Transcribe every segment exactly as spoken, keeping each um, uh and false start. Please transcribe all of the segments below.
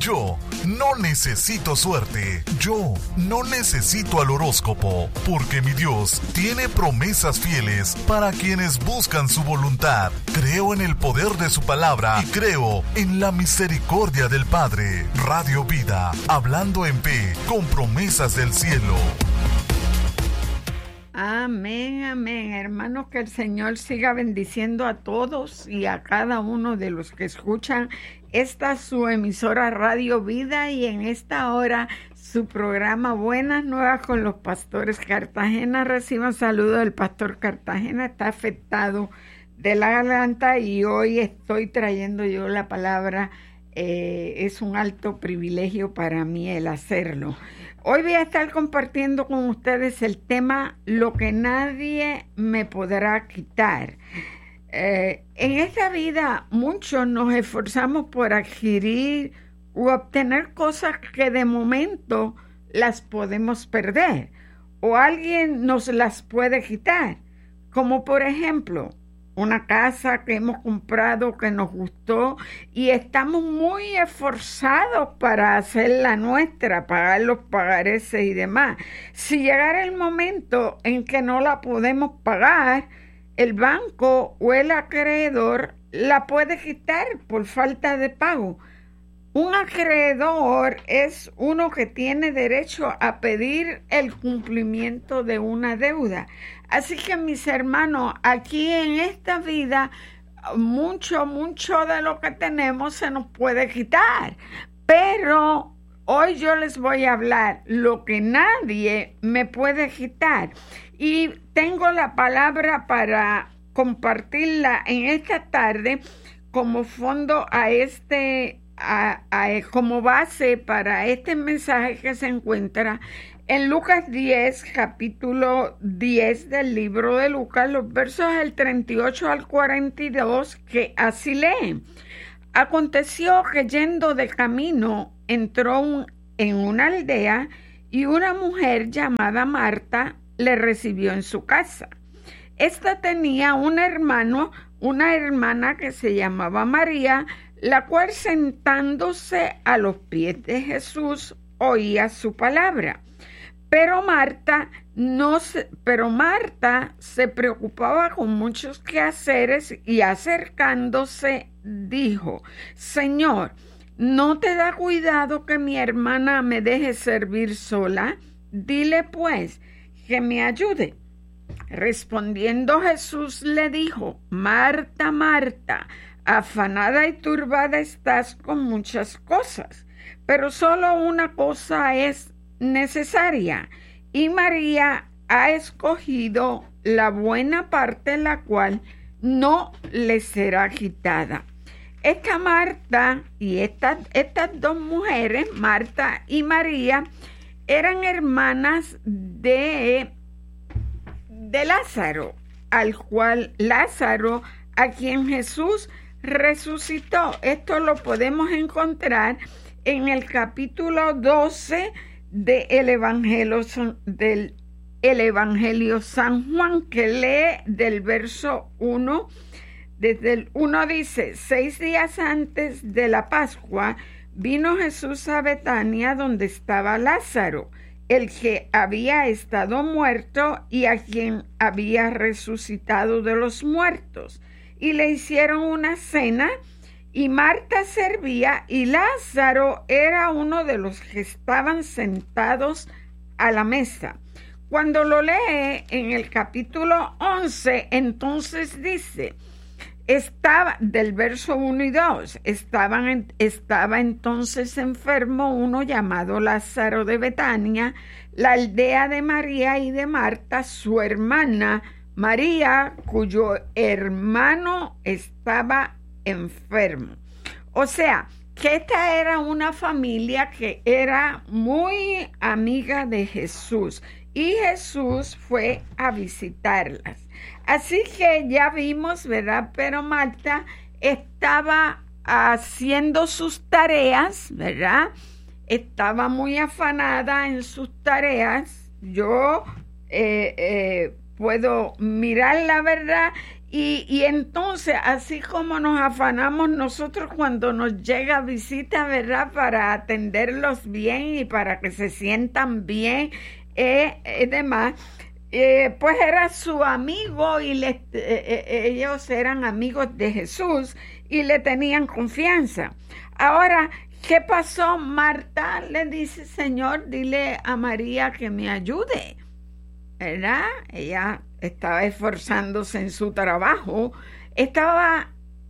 Yo no necesito suerte. Yo no necesito al horóscopo, porque mi Dios tiene promesas fieles para quienes buscan su voluntad. Creo en el poder de su palabra y creo en la misericordia del Padre. Radio Vida, hablando en fe, con promesas del cielo. Amén, amén. Hermanos, que el Señor siga bendiciendo a todos y a cada uno de los que escuchan esta su emisora Radio Vida, y en esta hora su programa Buenas Nuevas con los Pastores Cartagena. Reciban saludos del Pastor Cartagena. Está afectado de la garganta y hoy estoy trayendo yo la palabra. Eh, es un alto privilegio para mí el hacerlo. Hoy voy a estar compartiendo con ustedes el tema Lo que nadie me podrá quitar. Eh, en esta vida muchos nos esforzamos por adquirir u obtener cosas que de momento las podemos perder o alguien nos las puede quitar, como por ejemplo una casa que hemos comprado que nos gustó y estamos muy esforzados para hacerla nuestra, pagar los pagareces y demás. Si llegara el momento en que no la podemos pagar, el banco o el acreedor la puede quitar por falta de pago. Un acreedor es uno que tiene derecho a pedir el cumplimiento de una deuda. Así que, mis hermanos, aquí en esta vida, mucho, mucho de lo que tenemos se nos puede quitar. Pero hoy yo les voy a hablar lo que nadie me puede quitar. Y tengo la palabra para compartirla en esta tarde como fondo a este A, a, como base para este mensaje que se encuentra en Lucas diez, capítulo diez del libro de Lucas, los versos del treinta y ocho al cuarenta y dos, que así leen. Aconteció que yendo de camino entró un, en una aldea y una mujer llamada Marta le recibió en su casa. Esta tenía un hermano, una hermana que se llamaba María, la cual sentándose a los pies de Jesús oía su palabra. Pero Marta no se, pero Marta se preocupaba con muchos quehaceres y acercándose dijo: Señor, ¿no te da cuidado que mi hermana me deje servir sola? Dile pues que me ayude. Respondiendo Jesús le dijo: Marta, Marta, afanada y turbada estás con muchas cosas, pero solo una cosa es necesaria, y María ha escogido la buena parte, la cual no le será quitada. Esta Marta y estas, estas dos mujeres, Marta y María, eran hermanas de, de Lázaro, al cual Lázaro, a quien Jesús resucitó. Esto lo podemos encontrar en el capítulo doce del Evangelio, del el Evangelio San Juan, que lee del verso uno. Desde el uno dice: seis días antes de la Pascua vino Jesús a Betania, donde estaba Lázaro, el que había estado muerto y a quien había resucitado de los muertos. Y le hicieron una cena, y Marta servía, y Lázaro era uno de los que estaban sentados a la mesa. Cuando lo lee en el capítulo once, entonces dice, estaba, del verso uno y dos, estaban, estaba entonces enfermo uno llamado Lázaro de Betania, la aldea de María y de Marta, su hermana María, cuyo hermano estaba enfermo. O sea, que esta era una familia que era muy amiga de Jesús y Jesús fue a visitarlas. Así que ya vimos, ¿verdad? Pero Marta estaba haciendo sus tareas, ¿verdad? Estaba muy afanada en sus tareas. Yo eh, eh, puedo mirar la verdad Y, y entonces, así como nos afanamos nosotros cuando nos llega visita, ¿verdad? Para atenderlos bien y para que se sientan bien eh, y demás, eh, pues era su amigo y les, eh, eh, ellos eran amigos de Jesús y le tenían confianza. Ahora, ¿qué pasó? Marta le dice, Señor, dile a María que me ayude, ¿verdad? Ella estaba esforzándose en su trabajo, estaba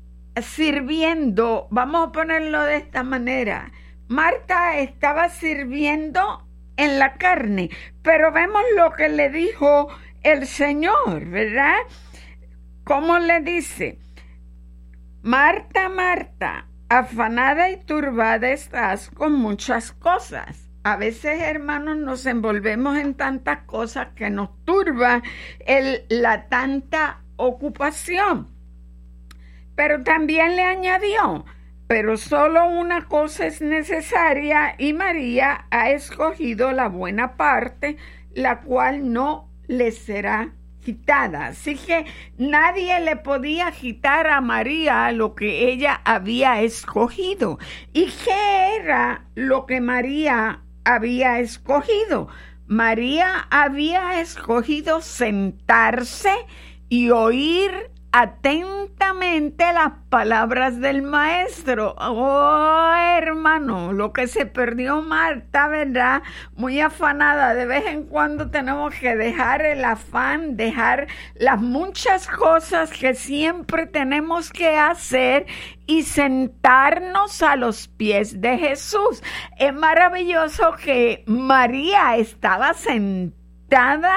sirviendo, vamos a ponerlo de esta manera, Marta estaba sirviendo en la carne, pero vemos lo que le dijo el Señor, ¿verdad? ¿Cómo le dice? Marta, Marta, afanada y turbada estás con muchas cosas. A veces, hermanos, nos envolvemos en tantas cosas que nos turba el, la tanta ocupación. Pero también le añadió, pero solo una cosa es necesaria y María ha escogido la buena parte, la cual no le será quitada. Así que nadie le podía quitar a María lo que ella había escogido. ¿Y qué era lo que María había escogido? María había escogido sentarse y oír atentamente las palabras del maestro. Oh, hermano, lo que se perdió Marta, ¿verdad? Muy afanada. De vez en cuando tenemos que dejar el afán, dejar las muchas cosas que siempre tenemos que hacer y sentarnos a los pies de Jesús. Es maravilloso que María estaba sentada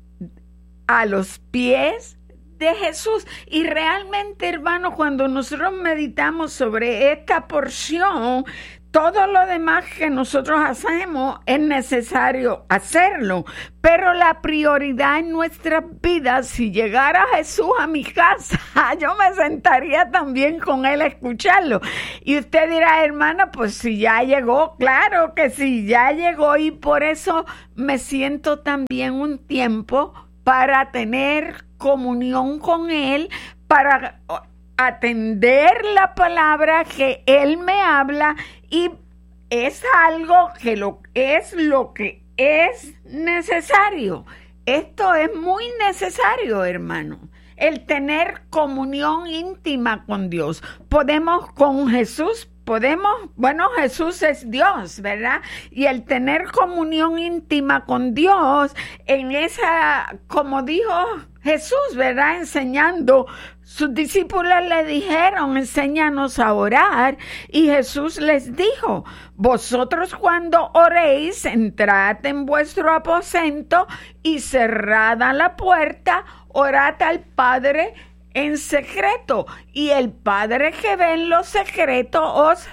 a los pies de Jesús. Y realmente, hermano, cuando nosotros meditamos sobre esta porción, todo lo demás que nosotros hacemos es necesario hacerlo, pero la prioridad en nuestras vidas, si llegara Jesús a mi casa, yo me sentaría también con él a escucharlo. Y usted dirá, hermana, pues si ya llegó, claro que sí, ya llegó, y por eso me siento también un tiempo para tener comunión con él, para atender la palabra que él me habla, y es algo que lo, es lo que es necesario. Esto es muy necesario, hermano, el tener comunión íntima con Dios. Podemos con Jesús, podemos, bueno, Jesús es Dios, ¿verdad? Y el tener comunión íntima con Dios, en esa, como dijo Jesús, ¿verdad? Enseñando, sus discípulos le dijeron, enséñanos a orar, y Jesús les dijo, vosotros cuando oréis, entrad en vuestro aposento y cerrada la puerta, orad al Padre en secreto, y el Padre que ve en lo secreto os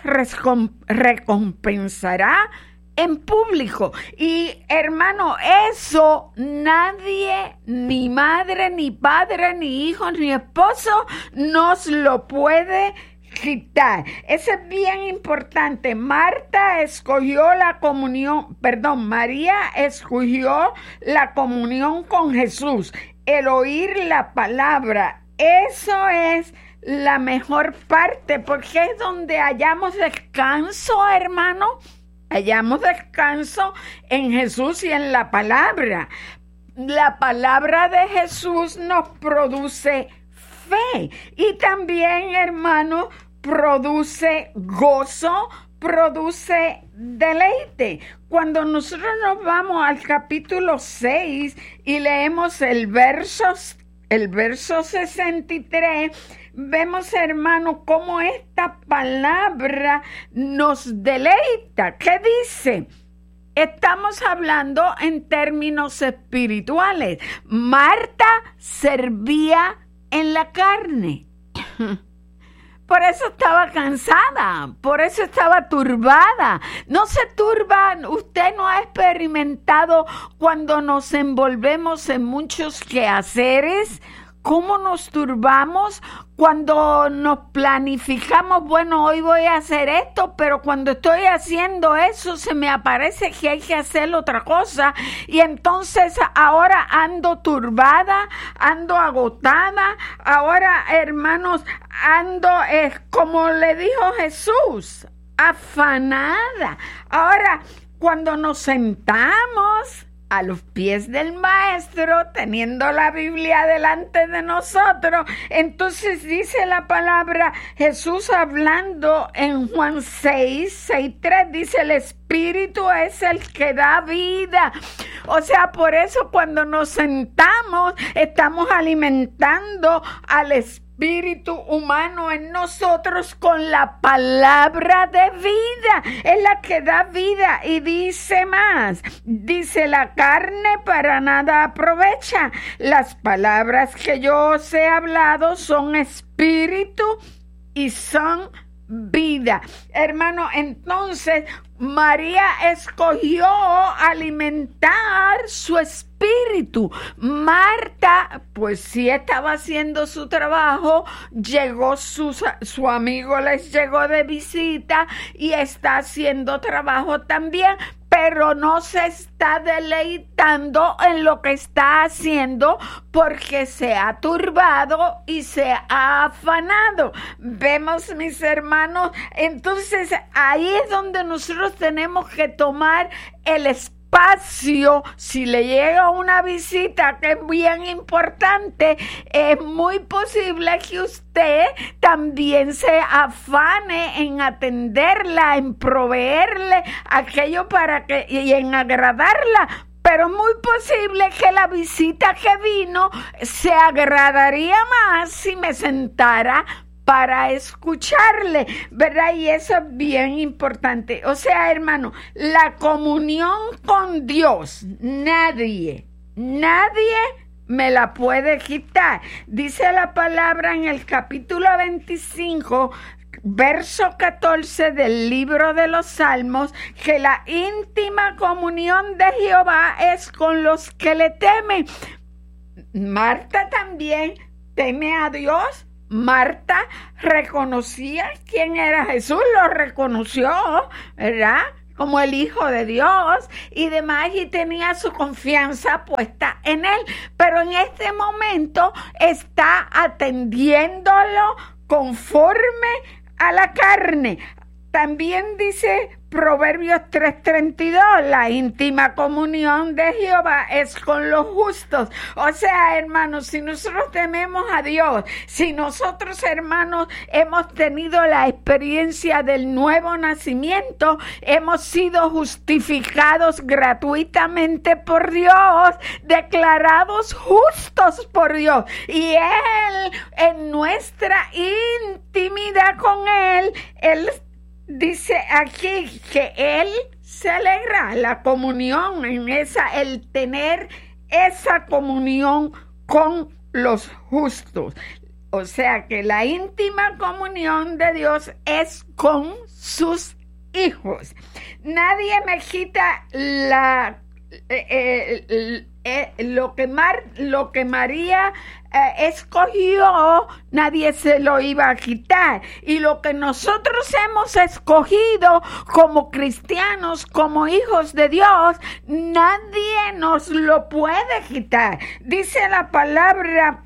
recompensará en público. Y hermano, eso nadie, ni madre, ni padre, ni hijo, ni esposo, nos lo puede quitar. Eso es bien importante. Marta escogió la comunión, perdón, María escogió la comunión con Jesús, el oír la palabra. Eso es la mejor parte, porque es donde hallamos descanso, hermano. Hallamos descanso en Jesús y en la palabra. La palabra de Jesús nos produce fe y también, hermano, produce gozo, produce deleite. Cuando nosotros nos vamos al capítulo seis y leemos el verso, el verso sesenta y tres, vemos, hermano, cómo esta palabra nos deleita. ¿Qué dice? Estamos hablando en términos espirituales. Marta servía en la carne. Por eso estaba cansada, por eso estaba turbada. No se turba, usted no ha experimentado cuando nos envolvemos en muchos quehaceres, ¿Cómo nos turbamos cuando nos planificamos? Bueno, hoy voy a hacer esto, pero cuando estoy haciendo eso se me aparece que hay que hacer otra cosa y entonces ahora ando turbada, ando agotada, ahora, hermanos, ando eh, como le dijo Jesús, afanada. Ahora, cuando nos sentamos a los pies del maestro, teniendo la Biblia delante de nosotros, entonces dice la palabra, Jesús hablando en Juan seis, seis, tres, dice, el Espíritu es el que da vida. O sea, por eso cuando nos sentamos, estamos alimentando al Espíritu espíritu humano en nosotros con la palabra de vida, es la que da vida. Y dice más, dice, la carne para nada aprovecha, las palabras que yo os he hablado son espíritu y son vida. Hermano, entonces María escogió alimentar su espíritu. Marta, pues sí estaba haciendo su trabajo, llegó su, su amigo les llegó de visita y está haciendo trabajo también, pero no se está deleitando en lo que está haciendo porque se ha turbado y se ha afanado. Vemos, mis hermanos, entonces ahí es donde nosotros tenemos que tomar el espacio. Espacio, si le llega una visita que es bien importante, es muy posible que usted también se afane en atenderla, en proveerle aquello para que, y en agradarla. Pero es muy posible que la visita que vino se agradaría más si me sentara para escucharle, ¿verdad? Y eso es bien importante. O sea, hermano, la comunión con Dios, nadie, nadie me la puede quitar. Dice la palabra en el capítulo veinticinco, verso catorce del libro de los Salmos, que la íntima comunión de Jehová es con los que le temen. Marta también teme a Dios. Marta reconocía quién era Jesús, lo reconoció, ¿verdad? Como el Hijo de Dios y demás, y tenía su confianza puesta en él. Pero en este momento está atendiéndolo conforme a la carne. También dice Proverbios tres treinta y dos, la íntima comunión de Jehová es con los justos. O sea, hermanos, si nosotros tememos a Dios, si nosotros, hermanos, hemos tenido la experiencia del nuevo nacimiento, hemos sido justificados gratuitamente por Dios, declarados justos por Dios, y Él, en nuestra intimidad con Él, Él dice aquí que Él se alegra, la comunión en esa, el tener esa comunión con los justos. O sea que la íntima comunión de Dios es con sus hijos. Nadie me quita la eh, eh, eh, lo que Mar, lo que María eh, escogió, nadie se lo iba a quitar, y lo que nosotros hemos escogido como cristianos, como hijos de Dios, nadie nos lo puede quitar. Dice la palabra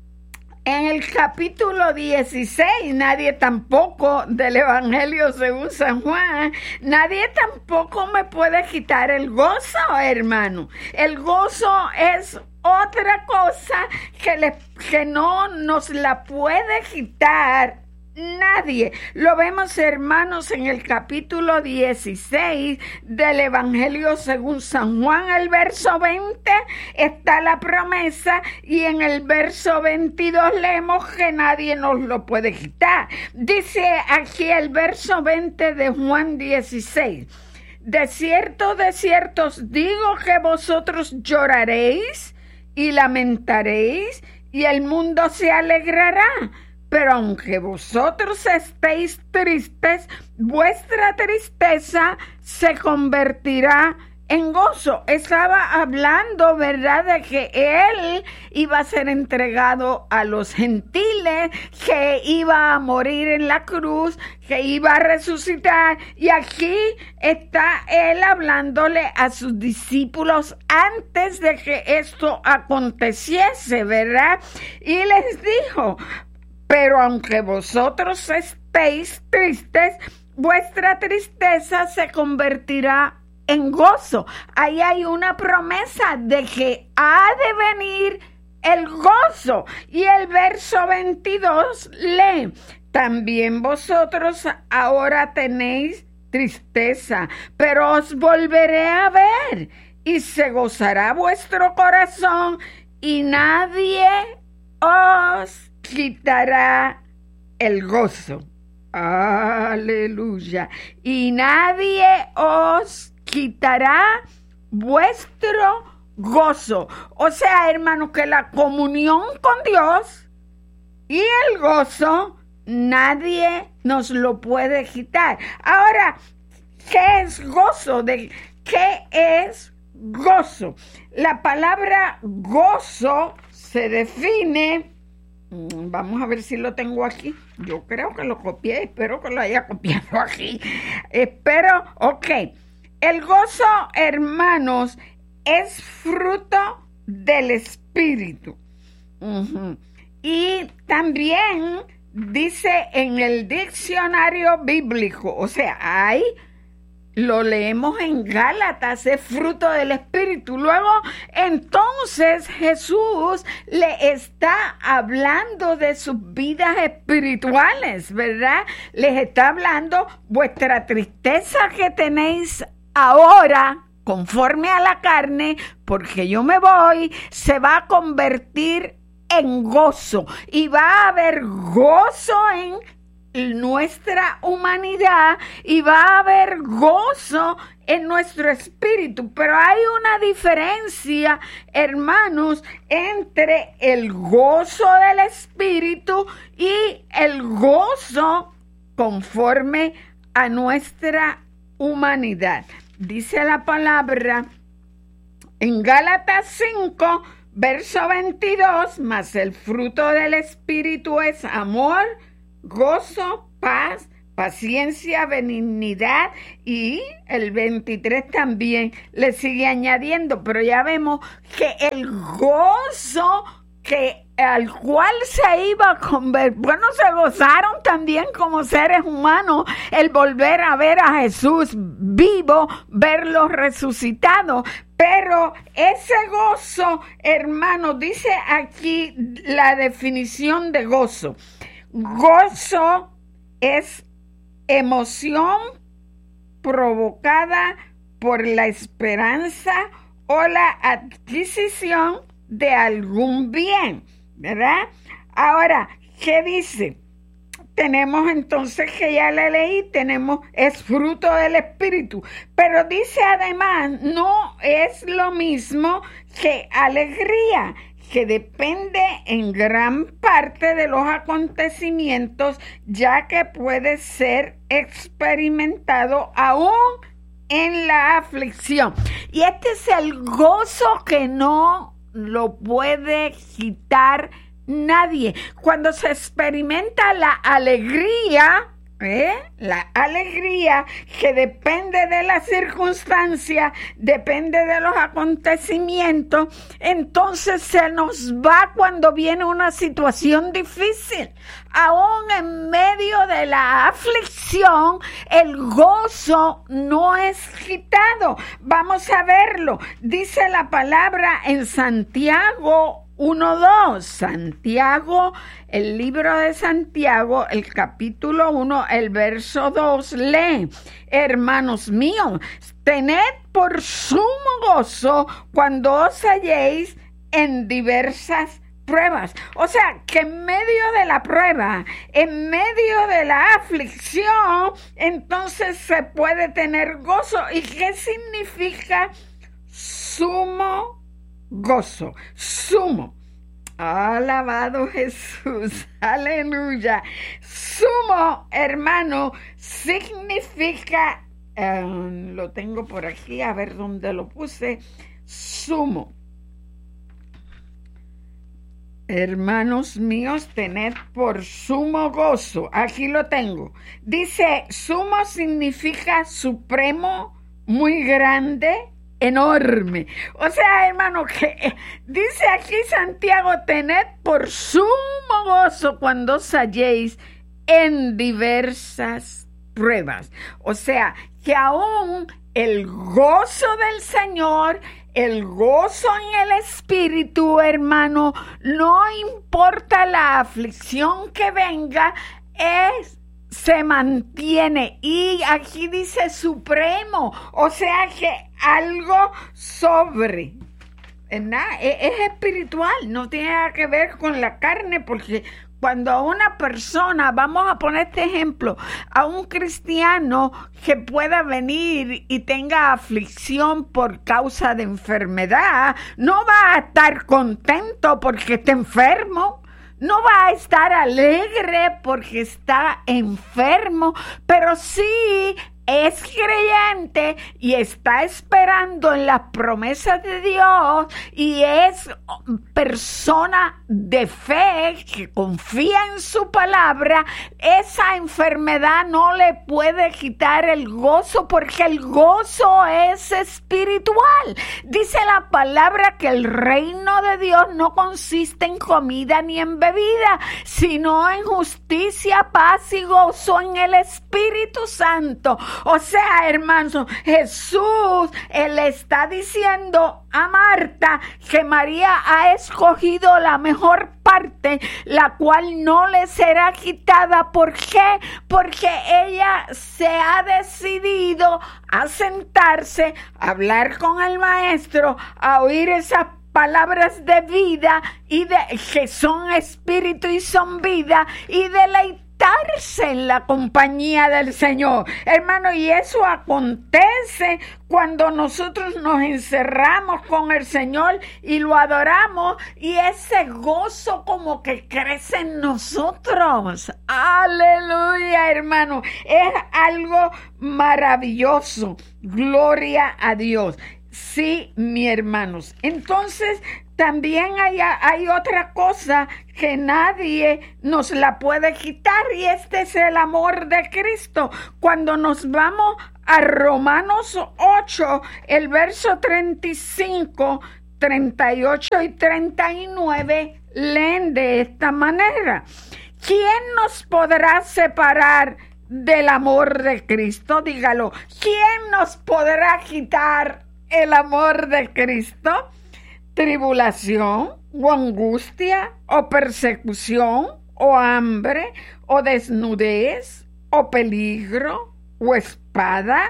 en el capítulo dieciséis, nadie tampoco, del Evangelio según San Juan, nadie tampoco me puede quitar el gozo, hermano. El gozo es otra cosa que, le, que no nos la puede quitar nadie. Lo vemos, hermanos, en el capítulo dieciséis del Evangelio según San Juan, el verso veinte, está la promesa, y en el verso veintidós leemos que nadie nos lo puede quitar. Dice aquí el verso veinte de Juan dieciséis, de cierto, de cierto os digo que vosotros lloraréis y lamentaréis, y el mundo se alegrará. Pero aunque vosotros estéis tristes, vuestra tristeza se convertirá en gozo. Estaba hablando, ¿verdad?, de que él iba a ser entregado a los gentiles, que iba a morir en la cruz, que iba a resucitar. Y aquí está él hablándole a sus discípulos antes de que esto aconteciese, ¿verdad? Y les dijo: pero aunque vosotros estéis tristes, vuestra tristeza se convertirá en gozo. Ahí hay una promesa de que ha de venir el gozo. Y el verso veintidós lee: también vosotros ahora tenéis tristeza, pero os volveré a ver, y se gozará vuestro corazón, y nadie os quitará el gozo. Aleluya. Y nadie os quitará vuestro gozo. O sea, hermanos, que la comunión con Dios y el gozo nadie nos lo puede quitar. Ahora, ¿qué es gozo? ¿De qué es gozo? La palabra gozo se define. Vamos a ver si lo tengo aquí. Yo creo que lo copié, espero que lo haya copiado aquí. Espero, ok. El gozo, hermanos, es fruto del Espíritu. Uh-huh. Y también dice en el diccionario bíblico, o sea, hay, lo leemos en Gálatas, es fruto del Espíritu. Luego, entonces, Jesús le está hablando de sus vidas espirituales, ¿verdad? Les está hablando: vuestra tristeza que tenéis ahora, conforme a la carne, porque yo me voy, se va a convertir en gozo. Y va a haber gozo en nuestra humanidad y va a haber gozo en nuestro espíritu. Pero hay una diferencia, hermanos, entre el gozo del espíritu y el gozo conforme a nuestra humanidad. Dice la palabra en Gálatas cinco, verso veintidós: mas el fruto del espíritu es amor, gozo, paz, paciencia, benignidad. Y el veintitrés también le sigue añadiendo, pero ya vemos que el gozo que al cual se iba a convertir, bueno, se gozaron también como seres humanos el volver a ver a Jesús vivo, verlo resucitado. Pero ese gozo, hermano, dice aquí la definición de gozo. Gozo es emoción provocada por la esperanza o la adquisición de algún bien, ¿verdad? Ahora, ¿qué dice? Tenemos entonces, que ya le leí, tenemos, es fruto del Espíritu, pero dice además, no es lo mismo que alegría, que depende en gran parte de los acontecimientos, ya que puede ser experimentado aún en la aflicción. Y este es el gozo que no lo puede quitar nadie. Cuando se experimenta la alegría, ¿eh? la alegría que depende de la circunstancia, depende de los acontecimientos, entonces se nos va cuando viene una situación difícil. Aún en medio de la aflicción, el gozo no es quitado. Vamos a verlo. Dice la palabra en Santiago uno dos, Santiago, el libro de Santiago, el capítulo uno, el verso dos, lee: hermanos míos, tened por sumo gozo cuando os halléis en diversas pruebas. O sea, que en medio de la prueba, en medio de la aflicción, entonces se puede tener gozo. ¿Y qué significa sumo gozo? Sumo. Alabado Jesús. Aleluya. Sumo, hermano, significa Uh, lo tengo por aquí, a ver dónde lo puse. Sumo. Hermanos míos, tened por sumo gozo. Aquí lo tengo. Dice, sumo significa supremo, muy grande, enorme. O sea, hermano, que eh, dice aquí Santiago, tened por sumo gozo cuando os halléis en diversas pruebas. O sea, que aún el gozo del Señor, el gozo en el Espíritu, hermano, no importa la aflicción que venga, es, se mantiene. Y aquí dice supremo, o sea que algo sobre, ¿verdad? Es, es espiritual, no tiene nada que ver con la carne, porque cuando a una persona, vamos a poner este ejemplo, a un cristiano que pueda venir y tenga aflicción por causa de enfermedad, no va a estar contento porque está enfermo. No va a estar alegre porque está enfermo, pero sí es creyente y está esperando en las promesas de Dios y es persona de fe que confía en su palabra. Esa enfermedad no le puede quitar el gozo porque el gozo es espiritual. Dice la palabra que el reino de Dios no consiste en comida ni en bebida, sino en justicia, paz y gozo en el Espíritu Santo. O sea, hermanos, Jesús él le está diciendo a Marta que María ha escogido la mejor parte, la cual no le será quitada. ¿Por qué? Porque ella se ha decidido a sentarse, a hablar con el maestro, a oír esas palabras de vida y de que son espíritu y son vida y deleitarse en la compañía del Señor, hermano. Y eso acontece cuando nosotros nos encerramos con el Señor y lo adoramos, y ese gozo como que crece en nosotros. Aleluya, hermano, es algo maravilloso. Gloria a Dios. Sí, mis hermanos. Entonces, también hay, hay otra cosa que nadie nos la puede quitar, y este es el amor de Cristo. Cuando nos vamos a Romanos ocho, el verso treinta y cinco, treinta y ocho y treinta y nueve, leen de esta manera: ¿quién nos podrá separar del amor de Cristo? Dígalo. ¿Quién nos podrá quitar el amor de Cristo? ¿Tribulación, o angustia, o persecución, o hambre, o desnudez, o peligro, o espada?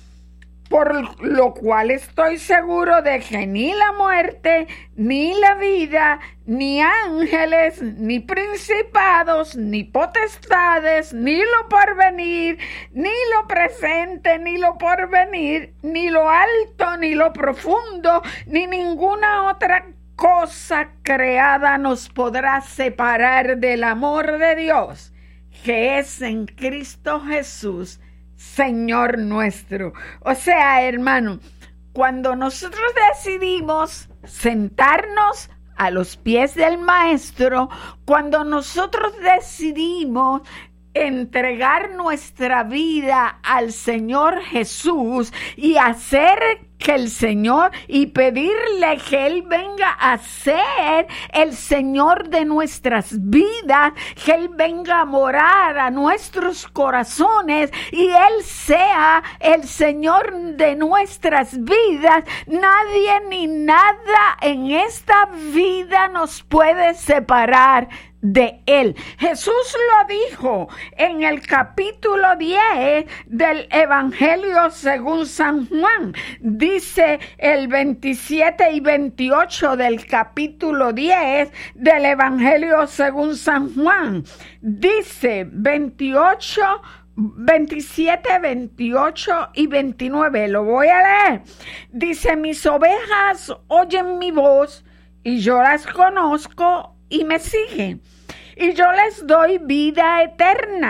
Por lo cual estoy seguro de que ni la muerte, ni la vida, ni ángeles, ni principados, ni potestades, ni lo porvenir, ni lo presente, ni lo porvenir, ni lo alto, ni lo profundo, ni ninguna otra cosa creada nos podrá separar del amor de Dios, que es en Cristo Jesús, Señor nuestro. O sea, hermano, cuando nosotros decidimos sentarnos a los pies del Maestro, cuando nosotros decidimos entregar nuestra vida al Señor Jesús y hacer que el Señor y pedirle que Él venga a ser el Señor de nuestras vidas, que Él venga a morar a nuestros corazones y Él sea el Señor de nuestras vidas, nadie ni nada en esta vida nos puede separar de Él. Jesús lo dijo en el capítulo diez del Evangelio según San Juan. Dice el veintisiete y veintiocho del capítulo diez del Evangelio según San Juan. Dice veintiocho, veintisiete, veintiocho y veintinueve. Lo voy a leer. Dice: mis ovejas oyen mi voz y yo las conozco y me siguen. Y yo les doy vida eterna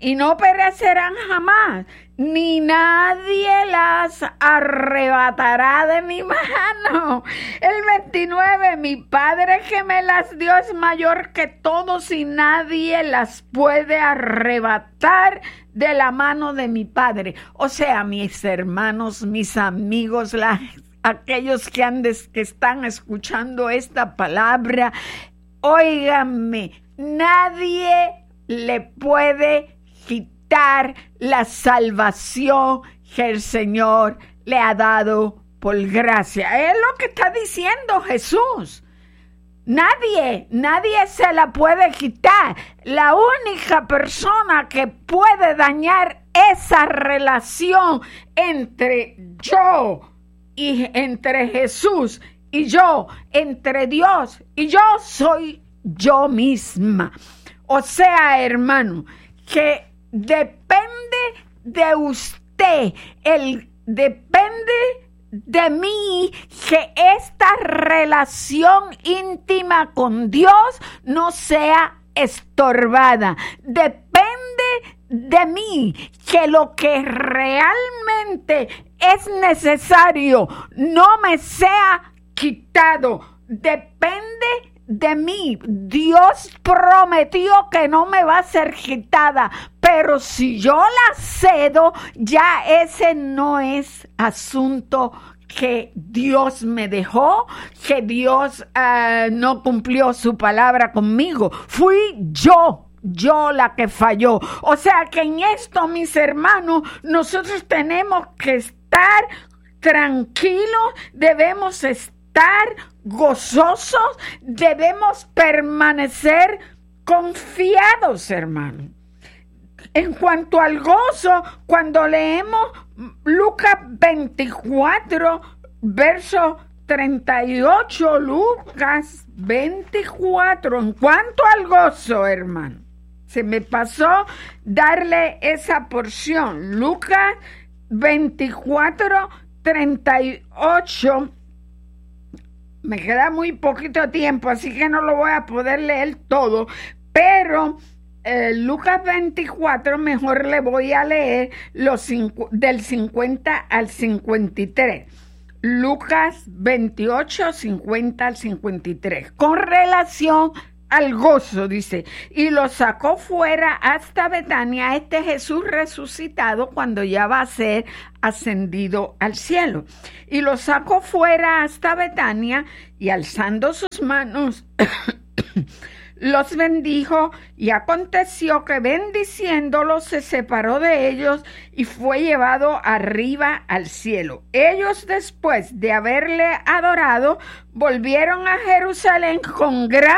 y no perecerán jamás, ni nadie las arrebatará de mi mano. El veintinueve, mi Padre que me las dio es mayor que todos y nadie las puede arrebatar de la mano de mi Padre. O sea, mis hermanos, mis amigos, la, aquellos que, han des, que están escuchando esta palabra, óiganme, nadie le puede quitar la salvación que el Señor le ha dado por gracia. Es lo que está diciendo Jesús. Nadie, nadie se la puede quitar. La única persona que puede dañar esa relación entre yo y entre Jesús y yo, entre Dios y yo, soy yo misma. O sea, hermano, que depende de usted, el depende de mí que esta relación íntima con Dios no sea estorbada. Depende de mí que lo que realmente es necesario no me sea quitado. Depende de mí. Dios prometió que no me va a ser quitada, pero si yo la cedo, ya ese no es asunto que Dios me dejó, que Dios uh, no cumplió su palabra conmigo. Fui yo, yo la que falló. O sea que en esto, mis hermanos, nosotros tenemos que estar tranquilos, debemos estar estar gozosos, debemos permanecer confiados, hermano. En cuanto al gozo, cuando leemos Lucas veinticuatro, verso treinta y ocho, Lucas veinticuatro, en cuanto al gozo, hermano, se me pasó darle esa porción. Lucas veinticuatro, treinta y ocho. Me queda muy poquito tiempo, así que no lo voy a poder leer todo, pero eh, Lucas veinticuatro mejor le voy a leer los cincu- del cincuenta al cincuenta y tres. Lucas veintiocho, cincuenta al cincuenta y tres. Con relación al gozo, dice, y lo sacó fuera hasta Betania, este Jesús resucitado, cuando ya va a ser ascendido al cielo. Y lo sacó fuera hasta Betania, y alzando sus manos, los bendijo, y aconteció que bendiciéndolos se separó de ellos y fue llevado arriba al cielo. Ellos, después de haberle adorado, volvieron a Jerusalén con gran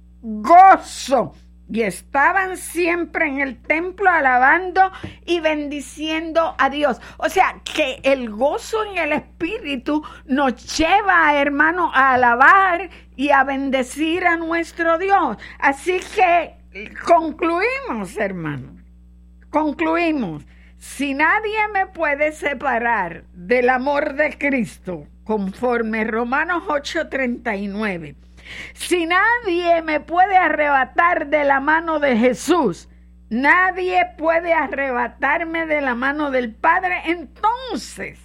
gozo, y estaban siempre en el templo alabando y bendiciendo a Dios. O sea, que el gozo en el Espíritu nos lleva, hermano, a alabar y a bendecir a nuestro Dios. Así que concluimos, hermano, concluimos. Si nadie me puede separar del amor de Cristo, conforme Romanos ocho treinta y nueve, si nadie me puede arrebatar de la mano de Jesús, nadie puede arrebatarme de la mano del Padre, entonces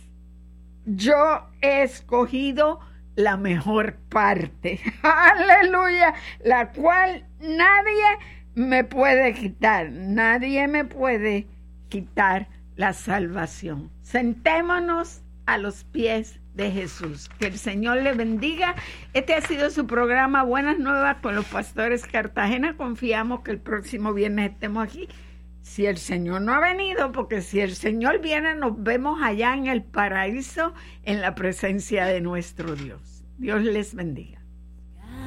yo he escogido la mejor parte, aleluya, la cual nadie me puede quitar, nadie me puede quitar la salvación. Sentémonos a los pies de Jesús. Que el Señor le bendiga. Este ha sido su programa Buenas Nuevas con los Pastores Cartagena. Confiamos que el próximo viernes estemos aquí, si el Señor no ha venido, porque si el Señor viene, nos vemos allá en el paraíso, en la presencia de nuestro Dios. Dios les bendiga.